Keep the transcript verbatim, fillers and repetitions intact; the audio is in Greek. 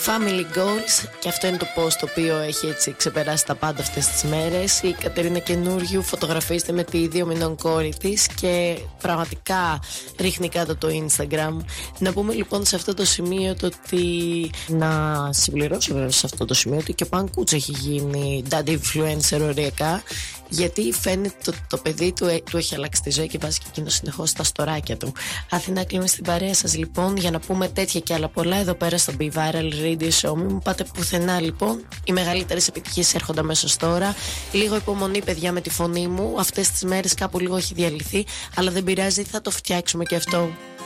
Family Goals, και αυτό είναι το post το οποίο έχει έτσι ξεπεράσει τα πάντα αυτές τις μέρες. Η Κατερίνα Καινούριου φωτογραφίζεται με τη δύο μηνών κόρη της και πραγματικά ρίχνει κάτω το Instagram. Να πούμε λοιπόν σε αυτό το σημείο το ότι, να συμπληρώσω βέβαια σε αυτό το σημείο ότι και ο Πανκούτσο έχει γίνει daddy influencer οριακά, γιατί φαίνεται το, το παιδί του, ε, του έχει αλλάξει τη ζωή και βάζει και εκείνο συνεχώς τα στοράκια του. Αθηνά, κλείνουμε στην παρέα σας λοιπόν για να πούμε τέτοια και άλλα πολλά εδώ πέρα στο Be Viral Radio Show. Μην μου πάτε πουθενά λοιπόν. Οι μεγαλύτερες επιτυχίες έρχονται αμέσως τώρα. Λίγο υπομονή, παιδιά, με τη φωνή μου. Αυτές τις μέρες κάπου λίγο έχει διαλυθεί, αλλά δεν πειράζει, θα το φτιάξουμε και αυτό.